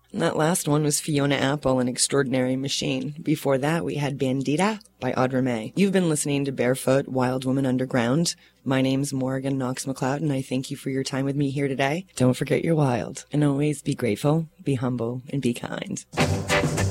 And that last one was Fiona Apple, An Extraordinary Machine. Before that, we had Bandita by Audra May. You've been listening to Barefoot, Wild Woman Underground. My name's Morgan Knox McLeod, and I thank you for your time with me here today. Don't forget you're wild, and always be grateful, be humble, and be kind.